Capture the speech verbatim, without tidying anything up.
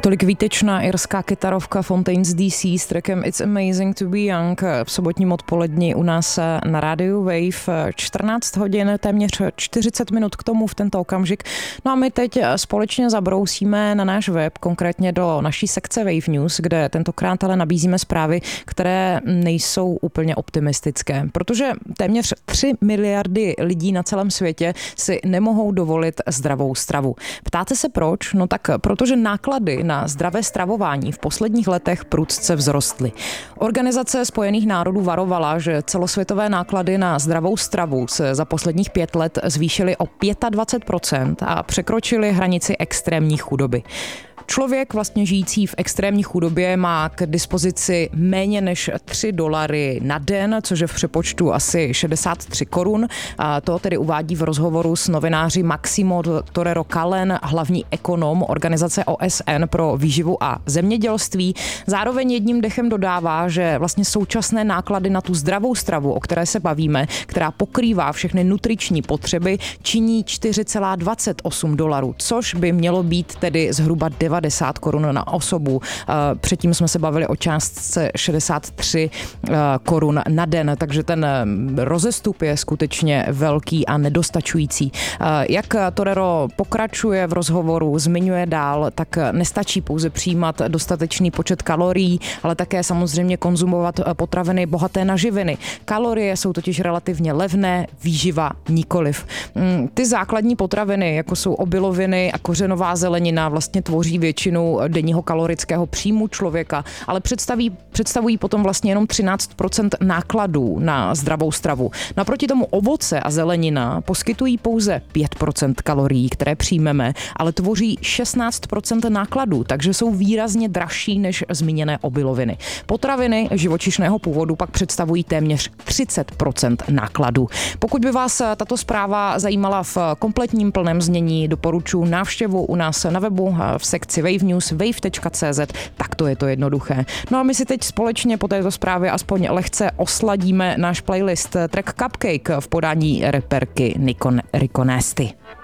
Tolik výtečná irská kytarovka Fontaines D C s trackem It's Amazing to be Young v sobotním odpoledni u nás na rádiu Wave. čtrnáct hodin, téměř čtyřicet minut k tomu v tento okamžik. No a my teď společně zabrousíme na náš web, konkrétně do naší sekce Wave News, kde tentokrát ale nabízíme zprávy, které nejsou úplně optimistické, protože téměř tři miliardy lidí na celém světě si nemohou dovolit zdravou stravu. Ptáte se proč? No tak protože náklady na zdravé stravování v posledních letech prudce vzrostly. Organizace Spojených národů varovala, že celosvětové náklady na zdravou stravu se za posledních pět let zvýšily o dvacet pět procent a překročily hranici extrémní chudoby. Člověk vlastně žijící v extrémní chudobě má k dispozici méně než tři dolary na den, což je v přepočtu asi šedesát tři korun. A to tedy uvádí v rozhovoru s novináři Maximo Torero Callen, hlavní ekonom Organizace O S N pro výživu a zemědělství. Zároveň jedním dechem dodává, že vlastně současné náklady na tu zdravou stravu, o které se bavíme, která pokrývá všechny nutriční potřeby, činí čtyři celá dvacet osm dolarů, což by mělo být tedy zhruba devadesát korun na osobu. Předtím jsme se bavili o částce šedesát tři korun na den, takže ten rozestup je skutečně velký a nedostačující. Jak Torero pokračuje v rozhovoru, zmiňuje dál, tak nestačí pouze přijímat dostatečný počet kalorií, ale také samozřejmě konzumovat potraviny bohaté na živiny. Kalorie jsou totiž relativně levné, výživa nikoliv. Ty základní potraviny, jako jsou obiloviny a kořenová zelenina, vlastně tvoří většinu denního kalorického příjmu člověka, ale představí, představují potom vlastně jenom třináct procent nákladů na zdravou stravu. Naproti tomu ovoce a zelenina poskytují pouze pět procent kalorií, které přijmeme, ale tvoří šestnáct procent nákladů, takže jsou výrazně dražší než zmíněné obiloviny. Potraviny živočišného původu pak představují téměř třicet procent nákladů. Pokud by vás tato zpráva zajímala v kompletním plném znění, doporučuji návštěvu u nás na webu v sekci Wave News, wave tečka cé zet, tak to je to jednoduché. No a my si teď společně po této zprávě aspoň lehce osladíme náš playlist track Cupcake v podání reperky Nikon Rico Nasty.